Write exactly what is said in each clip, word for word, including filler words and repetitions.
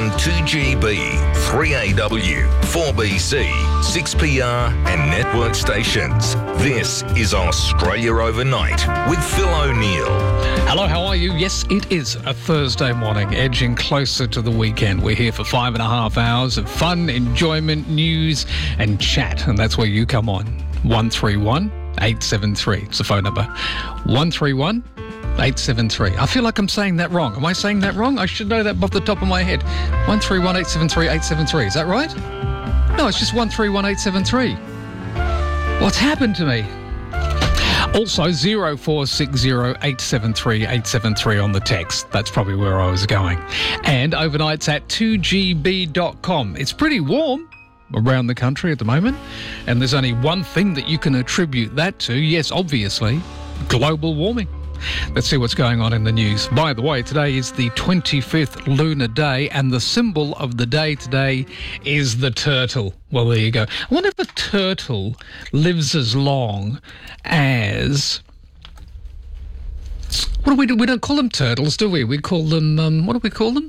on two G B, three A W, four B C, six P R and network stations. This is Australia Overnight with Phil O'Neill. Hello, how are you? Yes, it is a Thursday morning, edging closer to the weekend. We're here for five and a half hours of fun, enjoyment, news and chat. And that's where you come on. one three one, eight seven three. It's the phone number. one three one, eight seven three. I feel like I'm saying that wrong. Am I saying that wrong? I should know that off the top of my head. one three one, eight seven three, eight seven three. Is that right? No, it's just one three one, eight seven three. What's happened to me? Also, zero four six zero, eight seven three, eight seven three on the text. That's probably where I was going. And overnight's at two G B dot com. It's pretty warm around the country at the moment, and there's only one thing that you can attribute that to. Yes, obviously, global warming. Let's see what's going on in the news. By the way, today is the twenty-fifth lunar day, and the symbol of the day today is the turtle. Well, there you go. I wonder if a turtle lives as long as... What do we do? We don't call them turtles, do we? We call them... Um, what do we call them?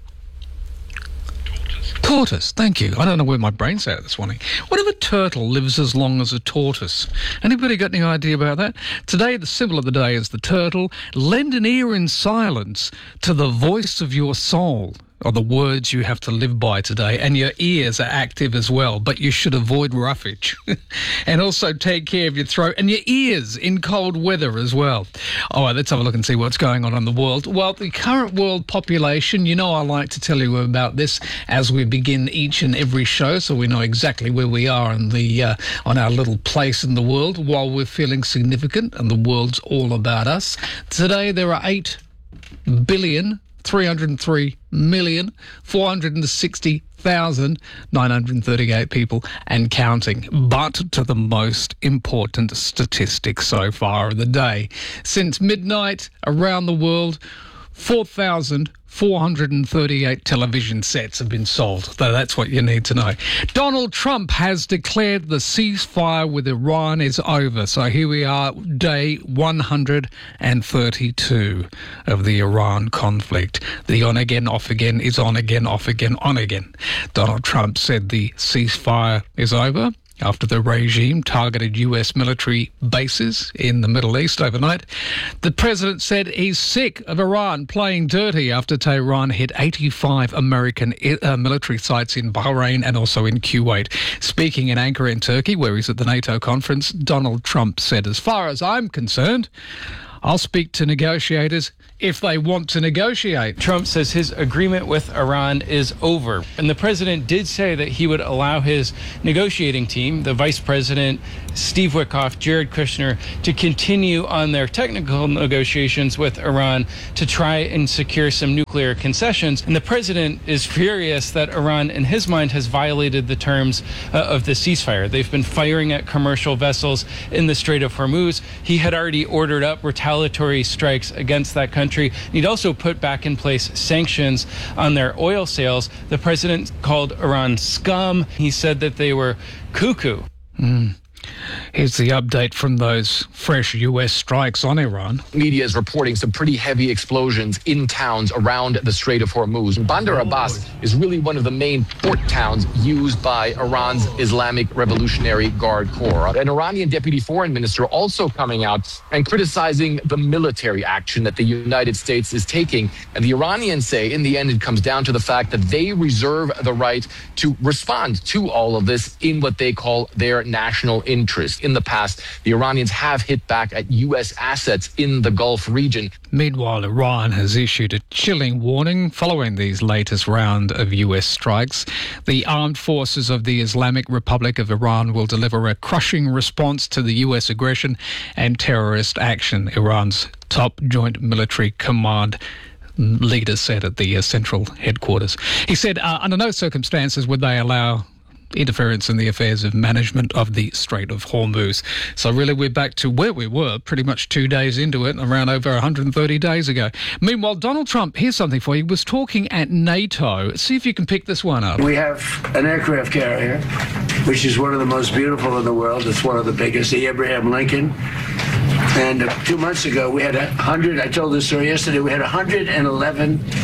Tortoise, thank you. I don't know where my brain's at this morning. What if a turtle lives as long as a tortoise? Anybody got any idea about that? Today, the symbol of the day is the turtle. Lend an ear in silence to the voice of your soul, or the words you have to live by today. And your ears are active as well, but you should avoid roughage. And also take care of your throat and your ears in cold weather as well. All right, let's have a look and see what's going on in the world. Well, the current world population, you know I like to tell you about this as we begin each and every show, so we know exactly where we are in the uh, on our little place in the world while we're feeling significant and the world's all about us. Today there are eight billion... three hundred three million, four hundred sixty thousand, nine hundred thirty-eight people and counting. But to the most important statistic so far of the day. Since midnight around the world, four thousand four hundred thirty-eight television sets have been sold. So that's what you need to know. Donald Trump has declared the ceasefire with Iran is over. So here we are, day one hundred thirty-two of the Iran conflict. The on again, off again is on again, off again, on again. Donald Trump said the ceasefire is over after the regime targeted U S military bases in the Middle East overnight. The president said he's sick of Iran playing dirty after Tehran hit eighty-five American uh, military sites in Bahrain and also in Kuwait. Speaking in Ankara in Turkey, where he's at the NATO conference, Donald Trump said, "As far as I'm concerned, I'll speak to negotiators if they want to negotiate." Trump says his agreement with Iran is over. And the president did say that he would allow his negotiating team, the Vice President, Steve Witkoff, Jared Kushner, to continue on their technical negotiations with Iran to try and secure some nuclear concessions. And the president is furious that Iran, in his mind, has violated the terms uh, of the ceasefire. They've been firing at commercial vessels in the Strait of Hormuz. He had already ordered up retaliatory strikes against that country. He'd also put back in place sanctions on their oil sales. The president called Iran scum. He said that they were cuckoo. Mm. Here's the update from those fresh U S strikes on Iran. Media is reporting some pretty heavy explosions in towns around the Strait of Hormuz. Bandar Abbas is really one of the main port towns used by Iran's Islamic Revolutionary Guard Corps. An Iranian deputy foreign minister also coming out and criticizing the military action that the United States is taking. And the Iranians say, in the end, it comes down to the fact that they reserve the right to respond to all of this in what they call their national interest. In the past, the Iranians have hit back at U S assets in the Gulf region. Meanwhile, Iran has issued a chilling warning following these latest round of U S strikes. The armed forces of the Islamic Republic of Iran will deliver a crushing response to the U S aggression and terrorist action, Iran's top joint military command leader said at the uh, central headquarters. He said, uh, under no circumstances would they allow interference in the affairs of management of the Strait of Hormuz. So really we're back to where we were pretty much two days into it, around over one hundred thirty days ago. Meanwhile, Donald Trump, here's something for you, was talking at NATO. See if you can pick this one up. We have an aircraft carrier, which is one of the most beautiful in the world. It's one of the biggest, the Abraham Lincoln. And uh, two months ago, we had a hundred, I told this story yesterday, we had one hundred eleven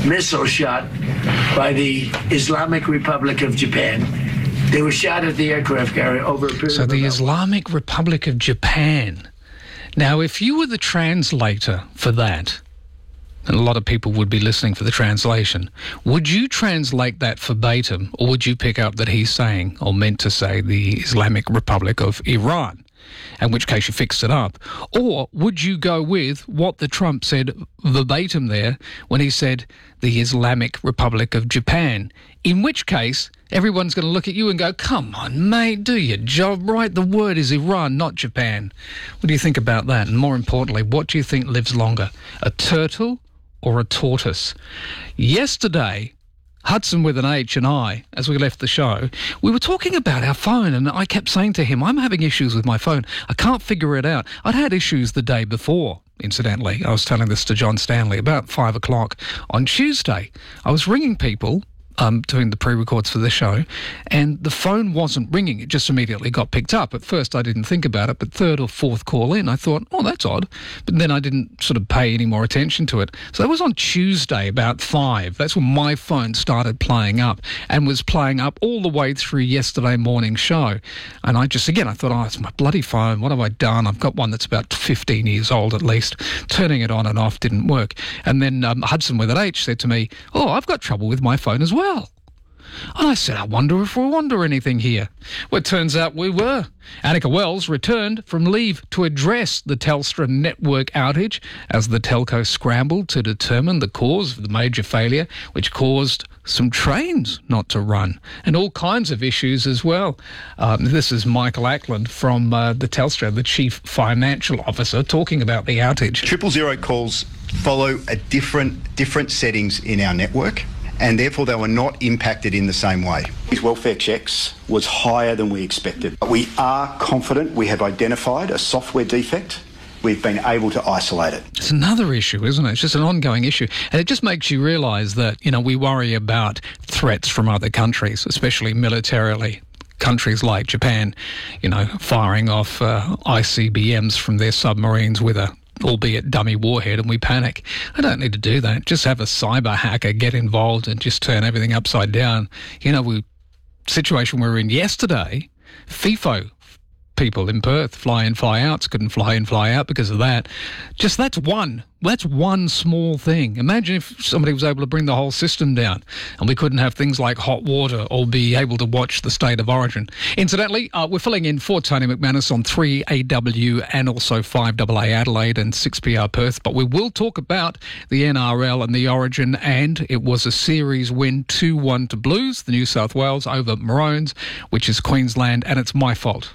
missile shot by the Islamic Republic of Japan. They were shot at the aircraft carrier over a period So of the about- Islamic Republic of Japan. Now, if you were the translator for that, and a lot of people would be listening for the translation, would you translate that verbatim, or would you pick up that he's saying, or meant to say, the Islamic Republic of Iran? In which case you fixed it up. Or would you go with what the Trump said verbatim there when he said the Islamic Republic of Japan? In which case, everyone's going to look at you and go, come on, mate, do your job right. The word is Iran, not Japan. What do you think about that? And more importantly, what do you think lives longer, a turtle or a tortoise? Yesterday, Hudson with an H and I, as we left the show, we were talking about our phone, and I kept saying to him, I'm having issues with my phone. I can't figure it out. I'd had issues the day before, incidentally. I was telling this to John Stanley about five o'clock on Tuesday. I was ringing people, um, doing the pre-records for the show, and the phone wasn't ringing. It just immediately got picked up. At first, I didn't think about it, but third or fourth call in, I thought, oh, that's odd. But then I didn't sort of pay any more attention to it. So that was on Tuesday about five. That's when my phone started playing up, and was playing up all the way through yesterday morning show. And I just, again, I thought, oh, it's my bloody phone. What have I done? I've got one that's about fifteen years old at least. Turning it on and off didn't work. And then um, Hudson with an H said to me, oh, I've got trouble with my phone as well. And I said, I wonder if we're onto anything here. Well, it turns out we were. Annika Wells returned from leave to address the Telstra network outage as the telco scrambled to determine the cause of the major failure, which caused some trains not to run and all kinds of issues as well. Um, this is Michael Ackland from uh, the Telstra, the Chief Financial Officer, talking about the outage. Triple zero calls follow a different different settings in our network, and therefore they were not impacted in the same way. His welfare checks was higher than we expected. We are confident we have identified a software defect. We've been able to isolate it. It's another issue, isn't it? It's just an ongoing issue. And it just makes you realise that, you know, we worry about threats from other countries, especially militarily. Countries like Japan, you know, firing off uh, I C B Ms from their submarines with a albeit dummy warhead, and we panic. I don't need to do that. Just have a cyber hacker get involved and just turn everything upside down. You know, we situation we were in yesterday, FIFO people in Perth, fly in, fly outs, couldn't fly in, fly out because of that. Just that's one. That's one small thing. Imagine if somebody was able to bring the whole system down and we couldn't have things like hot water or be able to watch the State of Origin. Incidentally, uh, we're filling in for Tony McManus on three A W and also five A A Adelaide and six P R Perth, but we will talk about the N R L and the Origin, and it was a series win two one to Blues, the New South Wales over Maroons, which is Queensland, and it's my fault.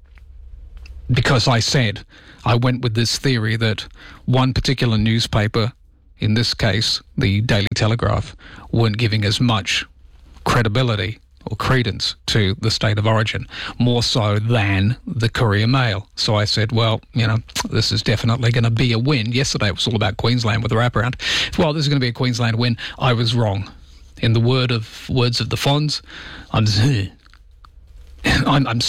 Because I said, I went with this theory that one particular newspaper, in this case the Daily Telegraph, weren't giving as much credibility or credence to the State of Origin, more so than the Courier Mail. So I said, well, you know, this is definitely going to be a win. Yesterday it was all about Queensland with the wraparound. Well, this is going to be a Queensland win. I was wrong. In the word of words of the Fonz, I'm I'm, I'm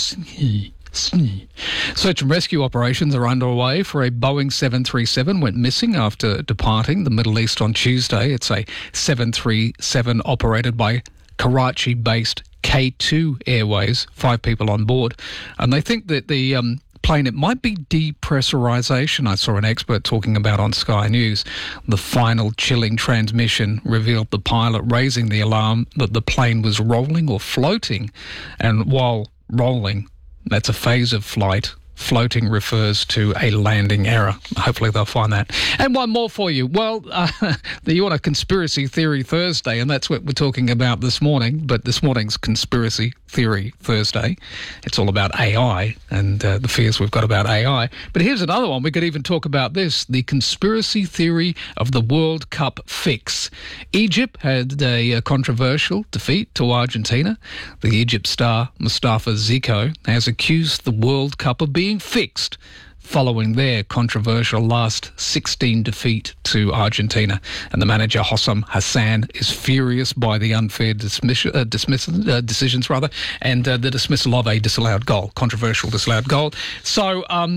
Search and rescue operations are underway for a Boeing seven thirty-seven went missing after departing the Middle East on Tuesday. It's a seven thirty-seven operated by Karachi-based K two Airways, five people on board. And they think that the um, plane, it might be depressurization. I saw an expert talking about on Sky News. The final chilling transmission revealed the pilot raising the alarm that the plane was rolling or floating. And while rolling, that's a phase of flight. Floating refers to a landing error. Hopefully they'll find that. And one more for you. Well, uh, you want a Conspiracy Theory Thursday, and that's what we're talking about this morning. But this morning's Conspiracy Theory Thursday, it's all about A I and uh, the fears we've got about A I. But here's another one. We could even talk about this, the conspiracy theory of the World Cup fix. Egypt had a, a controversial defeat to Argentina. The Egypt star Mustafa Ziko has accused the World Cup of being being fixed following their controversial last sixteen defeat to Argentina. And the manager, Hossam Hassan, is furious by the unfair dismiss- uh, dismiss- uh, decisions rather, and uh, the dismissal of a disallowed goal, controversial disallowed goal. So um,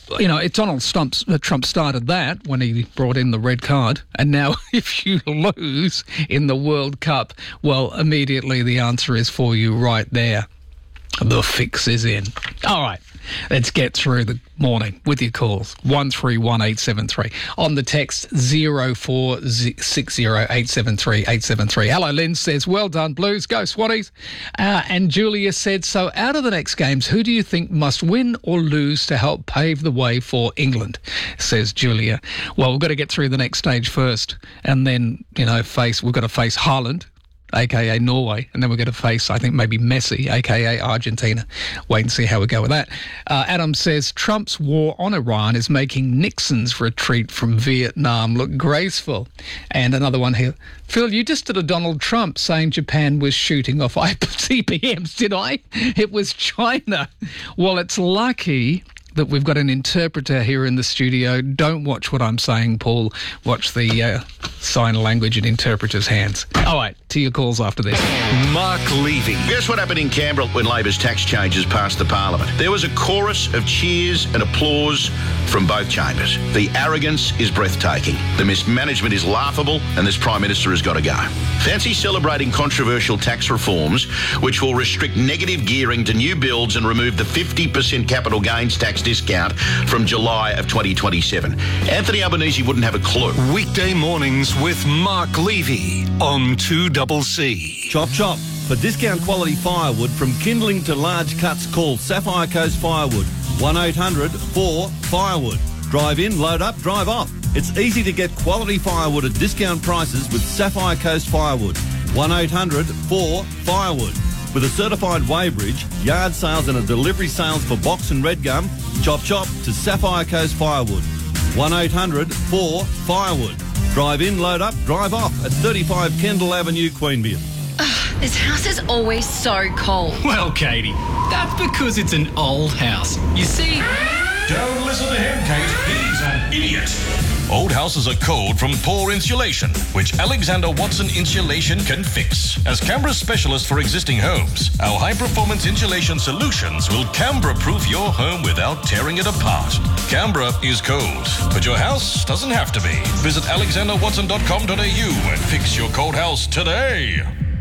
you know, it's Donald Trump, uh, Trump started that when he brought in the red card. And now if you lose in the World Cup, well, immediately the answer is for you right there. The fix is in. All right, let's get through the morning with your calls. one three one eight seven three. On the text zero four six zero eight seven three eight seven three. Hello, Lynn says, well done, Blues. Go, Swatties. Uh, and Julia said, so out of the next games, who do you think must win or lose to help pave the way for England? Says Julia. Well, we've got to get through the next stage first. And then, you know, face, we've got to face Haaland, a k a. Norway, and then we're going to face, I think, maybe Messi, a k a. Argentina. Wait and see how we go with that. Uh, Adam says, Trump's war on Iran is making Nixon's retreat from Vietnam look graceful. And another one here. Phil, you just did a Donald Trump saying Japan was shooting off I C B Ms, did I? It was China. Well, it's lucky that we've got an interpreter here in the studio. Don't watch what I'm saying, Paul. Watch the uh, sign language and interpreter's hands. All right, to your calls after this. Mark Levy. Guess what happened in Canberra when Labor's tax changes passed the Parliament? There was a chorus of cheers and applause from both chambers. The arrogance is breathtaking. The mismanagement is laughable, and this Prime Minister has got to go. Fancy celebrating controversial tax reforms which will restrict negative gearing to new builds and remove the fifty percent capital gains tax discount from July of twenty twenty-seven. Anthony Albanese wouldn't have a clue. Weekday mornings with Mark Levy on two C C. Chop chop. For discount quality firewood from kindling to large cuts, call Sapphire Coast Firewood. one eight hundred four firewood. Drive in, load up, drive off. It's easy to get quality firewood at discount prices with Sapphire Coast Firewood. one eight hundred four firewood. With a certified weighbridge, yard sales and a delivery sales for box and red gum, chop chop to Sapphire Coast Firewood. one eight hundred four firewood. Drive in, load up, drive off at thirty-five Kendall Avenue, Queanbeyan. Ugh, this house is always so cold. Well, Katie, that's because it's an old house. You see... Don't listen to him, Kate. He's an idiot. Old houses are cold from poor insulation, which Alexander Watson Insulation can fix. As Canberra's specialist for existing homes, our high-performance insulation solutions will Canberra-proof your home without tearing it apart. Canberra is cold, but your house doesn't have to be. Visit alexander watson dot com dot a u and fix your cold house today.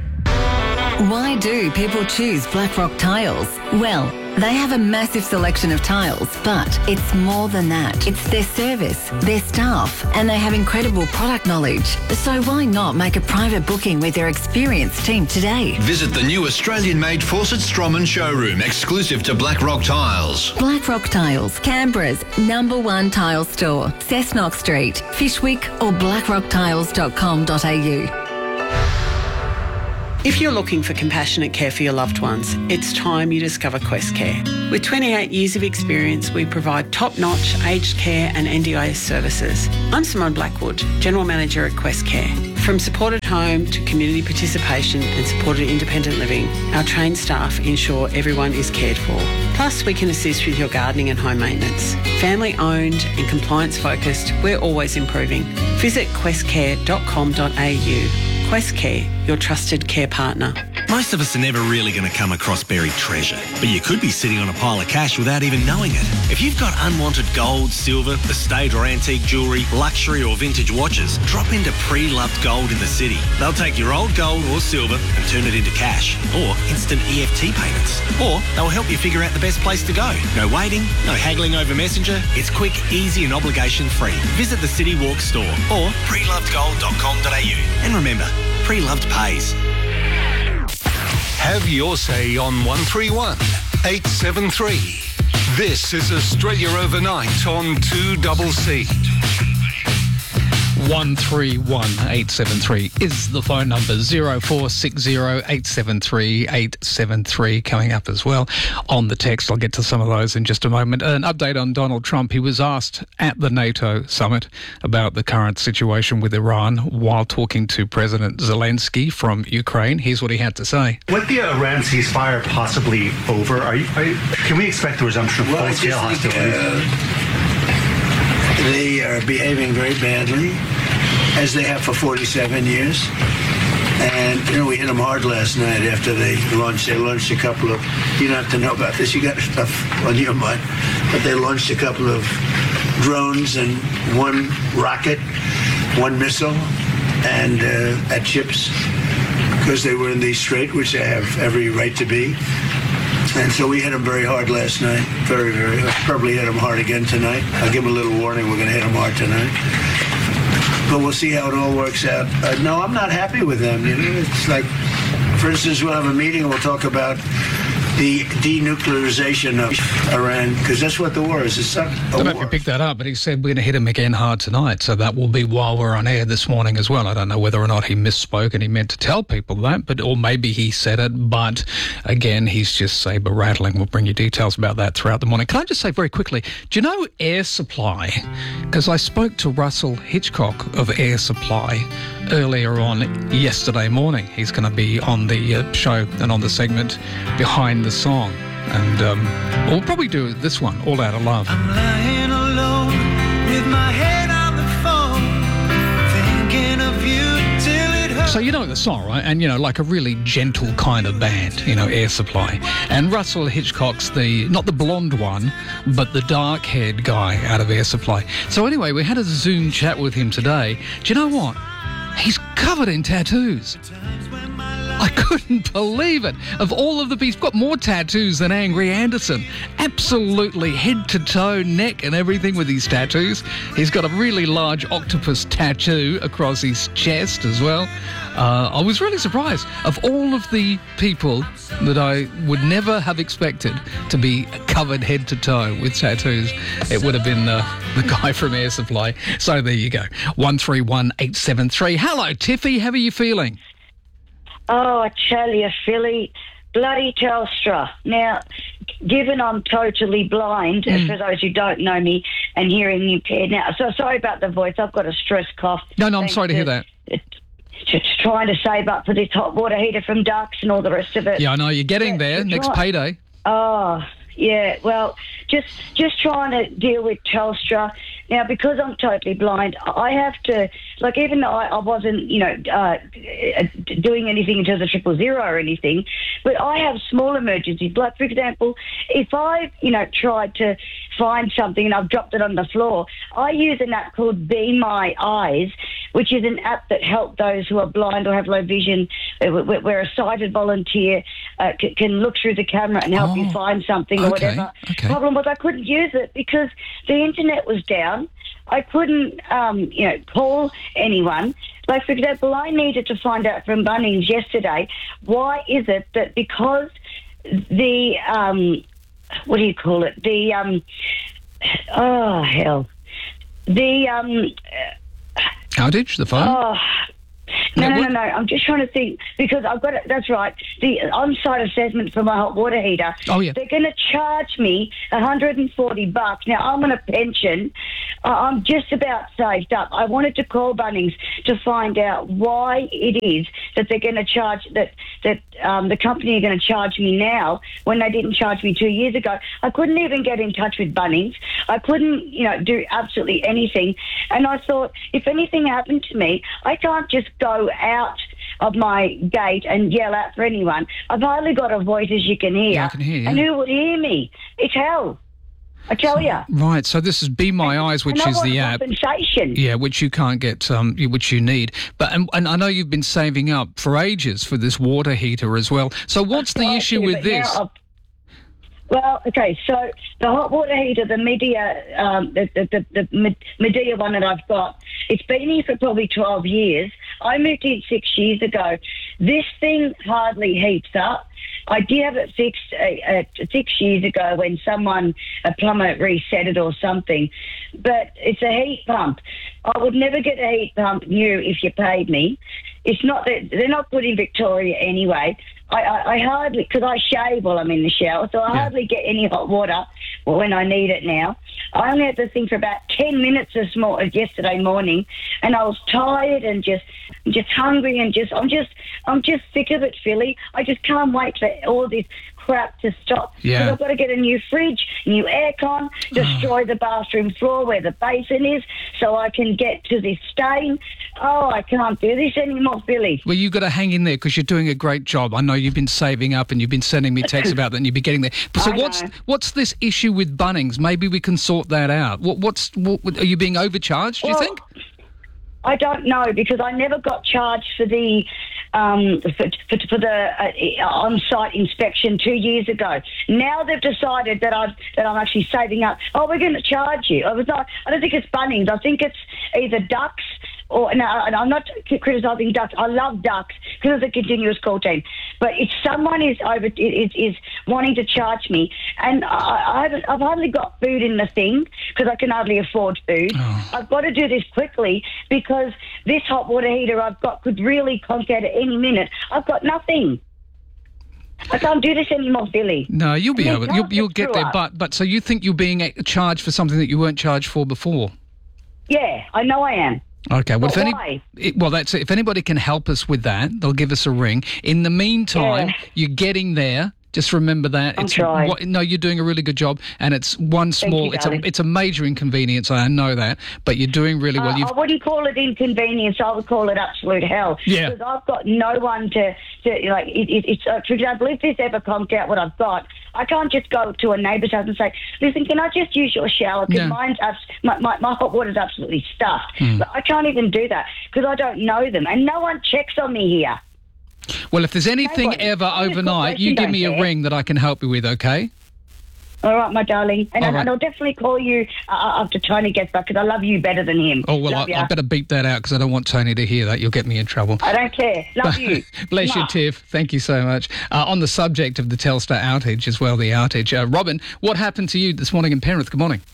Why do people choose Blackrock Tiles? Well, they have a massive selection of tiles, but it's more than that. It's their service, their staff, and they have incredible product knowledge. So why not make a private booking with their experienced team today? Visit the new Australian-made Fawcett Stroman showroom, exclusive to Blackrock Tiles. Blackrock Tiles, Canberra's number one tile store. Cessnock Street, Fishwick or blackrock tiles dot com dot a u. If you're looking for compassionate care for your loved ones, it's time you discover Quest Care. With twenty-eight years of experience, we provide top-notch aged care and N D I S services. I'm Simone Blackwood, General Manager at Quest Care. From supported home to community participation and supported independent living, our trained staff ensure everyone is cared for. Plus, we can assist with your gardening and home maintenance. Family-owned and compliance-focused, we're always improving. Visit quest care dot com dot a u. Quest Care, your trusted care partner. Most of us are never really going to come across buried treasure, but you could be sitting on a pile of cash without even knowing it. If you've got unwanted gold, silver, estate or antique jewellery, luxury or vintage watches, drop into Pre-Loved Gold in the city. They'll take your old gold or silver and turn it into cash or instant E F T payments. Or they'll help you figure out the best place to go. No waiting, no haggling over Messenger. It's quick, easy and obligation-free. Visit the City Walk store or pre loved gold dot com dot a u. And remember, Pre-Loved pays. Have your say on one three one eight seven three. This is Australia Overnight on two C C. one three one eight seven three is the phone number. zero four six zero eight seven three eight seven three coming up as well on the text. I'll get to some of those in just a moment. An update on Donald Trump. He was asked at the NATO summit about the current situation with Iran while talking to President Zelensky from Ukraine. Here's what he had to say. With the Iran ceasefire possibly over, are you, are you, can we expect the resumption of well, full-scale hostilities? Uh, they are behaving very badly, as they have for forty-seven years. And, you know, we hit them hard last night after they launched. They launched a couple of, you don't have to know about this, you got stuff on your mind, but they launched a couple of drones and one rocket, one missile, and uh, at ships, because they were in the strait, which they have every right to be. And so we hit them very hard last night, very, very hard. Probably hit them hard again tonight. I'll give them a little warning, we're going to hit them hard tonight. But we'll see how it all works out. Uh, no, I'm not happy with them. You know, it's like, for instance, we'll have a meeting and we'll talk about the denuclearization of Iran, because that's what the war is. It's not a I don't know if war. you picked that up, but he said we're going to hit him again hard tonight, so that will be while we're on air this morning as well. I don't know whether or not he misspoke and he meant to tell people that, but or maybe he said it, but again, he's just saber-rattling. We'll bring you details about that throughout the morning. Can I just say very quickly, do you know Air Supply? Because I spoke to Russell Hitchcock of Air Supply earlier on yesterday morning. He's going to be on the uh, show and on the segment Behind the Song. And um, we'll probably do this one, All Out of Love. I'm lying alone with my head on the phone, thinking of you till it hurts. So you know the song, right? And, you know, like a really gentle kind of band, you know, Air Supply. And Russell Hitchcock's the, not the blonde one, but the dark-haired guy out of Air Supply. So anyway, we had a Zoom chat with him today. Do you know what? He's covered in tattoos. I couldn't believe it. Of all of the he's got more tattoos than Angry Anderson. Absolutely head to toe, neck and everything with his tattoos. He's got a really large octopus tattoo across his chest as well. Uh, I was really surprised. Of all of the people that I would never have expected to be covered head to toe with tattoos, it would have been uh, the guy from Air Supply. So there you go. one three one eight seven three. Hello, Tiffy. How are you feeling? Oh, I tell you, Philly, bloody Telstra. Now, given I'm totally blind, Mm. for those who don't know me, and hearing impaired now, so sorry about the voice. I've got a stress cough. No, no, I'm Thanks sorry to hear that. Just trying to save up for this hot water heater from Ducks and all the rest of it. Yeah, I know. You're getting there. But Next try- payday. Oh, yeah. Well, just just trying to deal with Telstra. Now, because I'm totally blind, I have to, like, even though I, I wasn't, you know, uh, doing anything in terms of triple zero or anything, but I have small emergencies. Like, for example, if I've, you know, tried to find something and I've dropped it on the floor, I use an app called Be My Eyes, which is an app that helps those who are blind or have low vision, uh, where where a sighted volunteer uh, c- can look through the camera and help Oh, you find something or okay, whatever. okay. Problem was I couldn't use it because the internet was down. I couldn't, um, you know, call anyone. Like, for example, I needed to find out from Bunnings yesterday, why is it that because the, um, what do you call it? The, um, oh, hell. The, um... Outage, the phone? Oh, no, Yeah, no, no, what- no. I'm just trying to think because I've got it. That's right. The on-site assessment for my hot water heater. Oh, yeah. They're going to charge me one hundred forty bucks. Now I'm on a pension. Uh, I'm just about saved up. I wanted to call Bunnings to find out why it is that they're going to charge that that um, the company are going to charge me now when they didn't charge me two years ago. I couldn't even get in touch with Bunnings. I couldn't, you know, do absolutely anything. And I thought, if anything happened to me, I can't just go out of my gate and yell out for anyone. I've hardly got a voice, as you can hear. Yeah, I can hear you. And who would hear me? It's hell. I tell you. Right, so this is Be My Eyes, which and I is want the app. compensation. Yeah, which you can't get, um, you- which you need. But and, and I know you've been saving up for ages for this water heater as well. So what's the Right, issue yeah, with but now this? I've- Well, okay, so the hot water heater, the Medea, um, the, the, the, the Med- Medea one that I've got, it's been here for probably twelve years. I moved in six years ago. This thing hardly heats up. I did have it fixed uh, uh, six years ago when someone, a plumber, reset it or something. But it's a heat pump. I would never get a heat pump new if you paid me. It's not that they're not good in Victoria anyway. I, I, I hardly, because I shave while I'm in the shower, so I Yeah. hardly get any hot water when I need it now. I only had the thing for about ten minutes this morning, yesterday morning, and I was tired and just, just hungry and just, I'm just, I'm just sick of it, Philly. I just can't wait for all this crap to stop. Yeah. Because I've got to get a new fridge, new aircon, destroy the bathroom floor where the basin is so I can get to this stain. Oh, I can't do this anymore, Billy. Well, you've got to hang in there because you're doing a great job. I know you've been saving up and you've been sending me texts about that and you'll be getting there. So I what's know. what's this issue with Bunnings? Maybe we can sort that out. What, what's what, are you being overcharged, do you Well, think? I don't know because I never got charged for the um, for, for, for the uh, on-site inspection two years ago. Now they've decided that I that I'm actually saving up. Oh, we're going to charge you. I was not. I don't think it's Bunnings. I think it's either Ducks. Or, no, and I'm not criticising Ducks. I love Ducks because it's a continuous call team. But if someone is over is, is wanting to charge me, and I, I haven't, I've hardly got food in the thing because I can hardly afford food. Oh. I've got to do this quickly because this hot water heater I've got could really conk out at any minute. I've got nothing. I can't do this anymore, Billy. No, you'll be And able. they You'll, can't you'll get get through there. us. But but so you think you're being charged for something that you weren't charged for before? Yeah, I know I am. Okay, well, But if any, why? it, well, that's it. If anybody can help us with that, they'll give us a ring. In the meantime, Yeah. you're getting there. Just remember that. I'm it's trying. What, no, you're doing a really good job, and it's one small. you, it's a darling. it's a major inconvenience. I know that, but you're doing really well. Uh, You've, I wouldn't call it inconvenience. I would call it absolute hell. Yeah. Because I've got no one to, to like, it, it, it's, uh, for example, if this ever conked out what I've got, I can't just go to a neighbour's house and say, listen, can I just use your shower? Because Yeah. mine's, abs- my, my, my hot water's absolutely stuffed. Hmm. But I can't even do that because I don't know them. And no one checks on me here. well, if there's anything Nobody. ever I'm a overnight, you corporation, give me don't a care. ring that I can help you with. Okay. All right, my darling. And, All and right. I'll definitely call you uh, after Tony gets back because I love you better than him. Oh well, Love I, ya. I better beep that out because I don't want Tony to hear that. You'll get me in trouble. I don't care. Love you. Bless you, Mwah. Tiff. Thank you so much. Uh, on the subject of the Telstra outage as well, the outage. Uh, Robin, what happened to you this morning in Penrith? Good morning.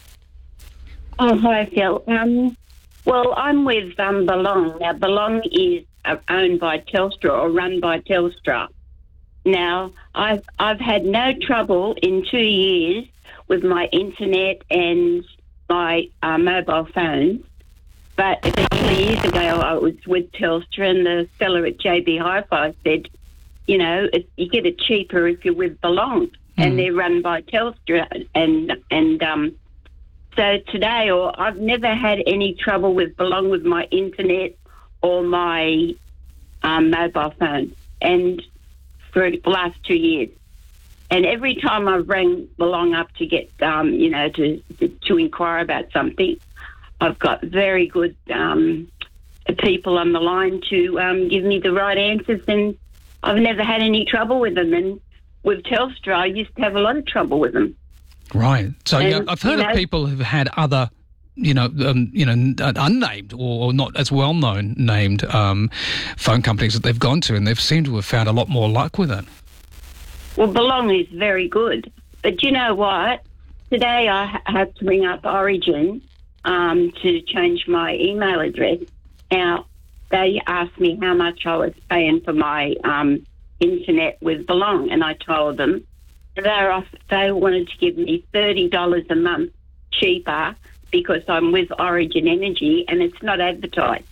Oh, hi, Phil. Um, well, I'm with um, Belong. Now, Belong is uh, owned by Telstra or run by Telstra. Now, I've, I've had no trouble in two years with my internet and my uh, mobile phone. But a couple of years ago, I was with Telstra and the fella at J B Hi-Fi said, you know, it, you get it cheaper if you're with Belong. Mm. And they're run by Telstra. And, and um, so today, or I've never had any trouble with Belong with my internet or my um, mobile phone. And for the last two years. And every time I've rang Belong up to get, um, you know, to, to to inquire about something, I've got very good um, people on the line to um, give me the right answers, and I've never had any trouble with them. And with Telstra, I used to have a lot of trouble with them. Right. So And, yeah, I've heard you of know- people who've had other, you know, um, you know, n- uh, unnamed or, or not as well known named um, phone companies that they've gone to, and they've seemed to have found a lot more luck with it. Well, Belong is very good. But you know what? Today I ha- had to ring up Origin um, to change my email address. Now, they asked me how much I was paying for my um, internet with Belong, and I told them they're off, they wanted to give me thirty dollars a month cheaper because I'm with Origin Energy and it's not advertised.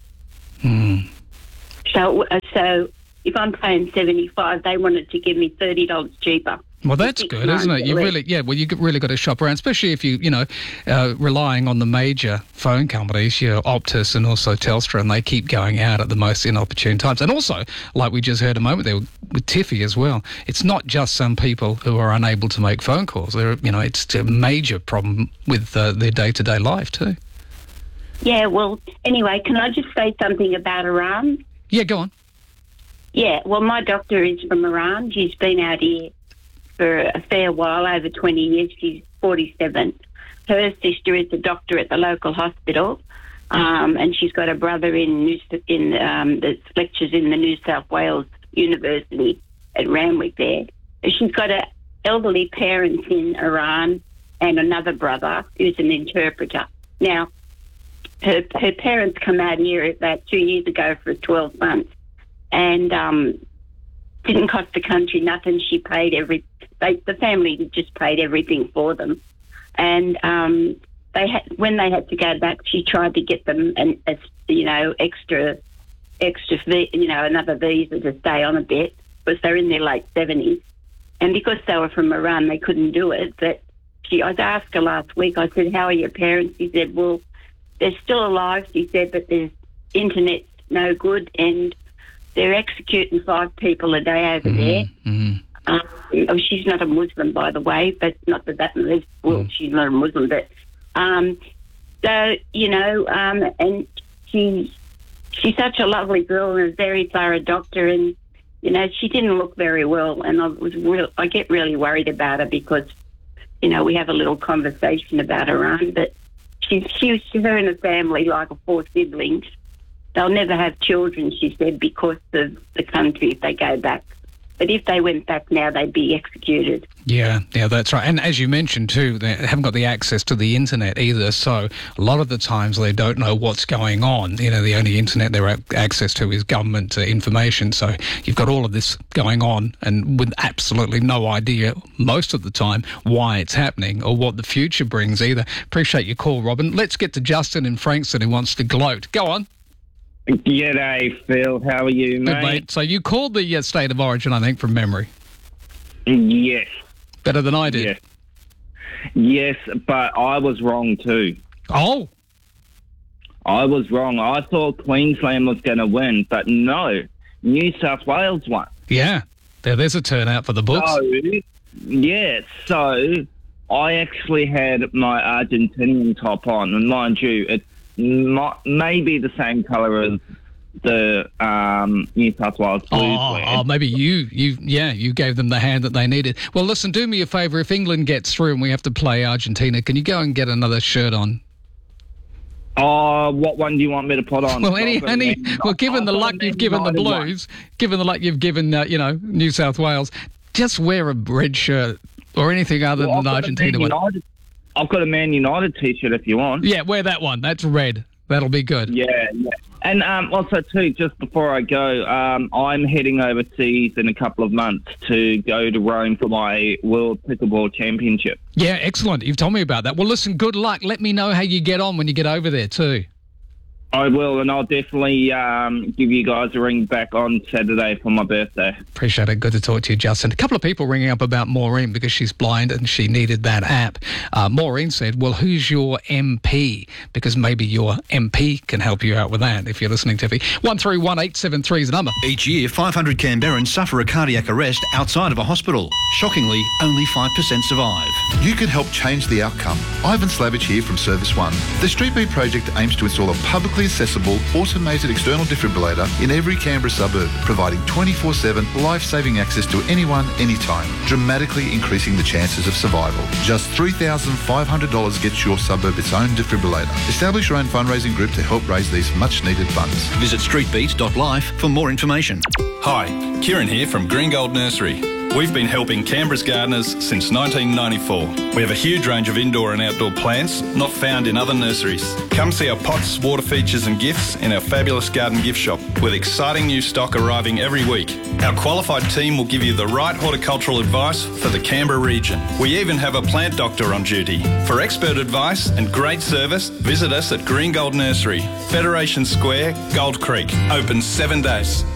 Hmm. So, uh, so if I'm paying seventy-five, they wanted to give me thirty dollars cheaper. Well, that's Six good, isn't months it? at You least. really, yeah. Well, you really got to shop around, especially if you, you know, uh, relying on the major phone companies, you know, Optus and also Telstra, and they keep going out at the most inopportune times. And also, like we just heard a moment there with Tiffy as well, it's not just some people who are unable to make phone calls. They're, you know, it's a major problem with uh, their day-to-day life too. Yeah, well, anyway, can I just say something about Iran? Yeah, go on. Yeah, well, my doctor is from Iran. She's been out here for a fair while, over twenty years. She's forty-seven. Her sister is a doctor at the local hospital, um, and she's got a brother in New, in um, that lectures in the New South Wales University at Randwick there. She's got a elderly parents in Iran and another brother who's an interpreter. Now, her her parents come out here about two years ago for twelve months, and um, didn't cost the country nothing. She paid every. They, the family just paid everything for them, and um, they had when they had to go back, she tried to get them an a, you know extra extra vi- you know another visa to stay on a bit, because they're in their late seventies, And because they were from Iran, they couldn't do it. But she, I asked her last week, I said, how are your parents? She said, well, they're still alive, she said, but their internet's no good, and they're executing five people a day over mm-hmm. there. Mm-hmm. Um, oh, she's not a Muslim, by the way, but not that that matters. Well, mm. she's not a Muslim, but um, so you know, um, and she she's such a lovely girl and a very thorough doctor, and you know, she didn't look very well, and I was real. I get really worried about her because you know we have a little conversation about Iran, but she's she, she's her and her family like four siblings. They'll never have children, she said, because of the country if they go back. But if they went back now, they'd be executed. Yeah, yeah, that's right. And as you mentioned too, they haven't got the access to the internet either. So a lot of the times they don't know what's going on. You know, the only internet they have access to is government uh, information. So you've got all of this going on and with absolutely no idea most of the time why it's happening or what the future brings either. Appreciate your call, Robin. Let's get to Justin in Frankston who wants to gloat. Go on. G'day, Phil. How are you, mate? Good, mate. So you called the uh, state of origin, I think, from memory. Yes. Better than I did. Yes. Yes, but I was wrong too. Oh. I was wrong. I thought Queensland was going to win, but no. New South Wales won. Yeah. There, there's a turnout for the books. So, yeah. So I actually had my Argentinian top on, and mind you, it Not, maybe the same colour as the um, New South Wales Blues. Oh, oh, maybe you, you, yeah, you gave them the hand that they needed. Well, listen, do me a favour. If England gets through and we have to play Argentina, can you go and get another shirt on? Oh, what one do you want me to put on? Well, any, any. Well, given the luck you've given the Blues, given the luck you've given, uh, you know, New South Wales, just wear a red shirt or anything other well, than the Argentina one. I've got a Man United T-shirt if you want. Yeah, wear that one. That's red. That'll be good. Yeah, yeah. And um, also, too, just before I go, um, I'm heading overseas in a couple of months to go to Rome for my World Pickleball Championship. Yeah, excellent. You've told me about that. Well, listen, good luck. Let me know how you get on when you get over there, too. I will, and I'll definitely um, give you guys a ring back on Saturday for my birthday. Appreciate it. Good to talk to you, Justin. A couple of people ringing up about Maureen because she's blind and she needed that app. Uh, Maureen said, well, who's your M P? Because maybe your M P can help you out with that if you're listening, Tiffy. one three one eight seven three is the number. Each year, five hundred Canberrans suffer a cardiac arrest outside of a hospital. Shockingly, only five percent survive. You can help change the outcome. Ivan Slavich here from Service One. The Street Beat project aims to install a publicly accessible, automated external defibrillator in every Canberra suburb, providing twenty-four seven life-saving access to anyone, anytime, dramatically increasing the chances of survival. Just three thousand five hundred dollars gets your suburb its own defibrillator. Establish your own fundraising group to help raise these much-needed funds. Visit streetbeat dot life for more information. Hi, Kieran here from Green Gold Nursery. We've been helping Canberra's gardeners since nineteen ninety-four. We have a huge range of indoor and outdoor plants not found in other nurseries. Come see our pots, water features and gifts in our fabulous garden gift shop with exciting new stock arriving every week. Our qualified team will give you the right horticultural advice for the Canberra region. We even have a plant doctor on duty. For expert advice and great service, visit us at Green Gold Nursery, Federation Square, Gold Creek. Open seven days.